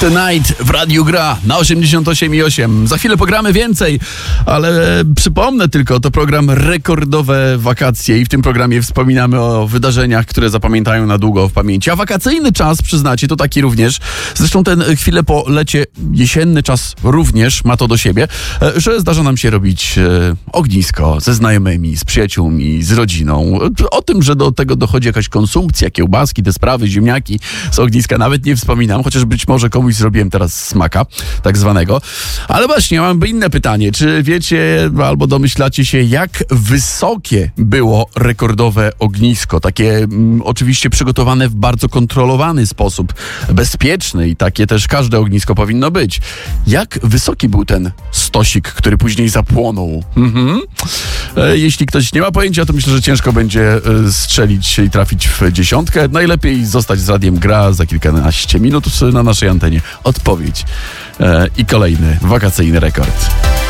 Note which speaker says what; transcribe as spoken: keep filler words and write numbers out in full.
Speaker 1: Tonight w Radiu Gra na osiemdziesiąt osiem i osiem. Za chwilę pogramy więcej, ale przypomnę tylko, to program Rekordowe Wakacje i w tym programie wspominamy o wydarzeniach, które zapamiętają na długo w pamięci. A wakacyjny czas, przyznacie, to taki również. Zresztą ten chwilę po lecie jesienny czas również ma to do siebie, że zdarza nam się robić ognisko ze znajomymi, z przyjaciółmi, z rodziną. O tym, że do tego dochodzi jakaś konsumpcja, kiełbaski, te sprawy, ziemniaki z ogniska nawet nie wspominam, chociaż być może komuś zrobiłem teraz smaka, tak zwanego. Ale właśnie, mam inne pytanie. Czy wiecie albo domyślacie się, jak wysokie było rekordowe ognisko? Takie mm, oczywiście przygotowane w bardzo kontrolowany sposób, bezpieczny i takie też każde ognisko powinno być. Jak wysoki był ten stosik, który później zapłonął? Mhm. E, jeśli ktoś nie ma pojęcia, to myślę, że ciężko będzie e, strzelić i trafić w dziesiątkę. Najlepiej zostać z Radiem Gra za kilkanaście minut na naszej antenie. Odpowiedź e, i kolejny wakacyjny rekord.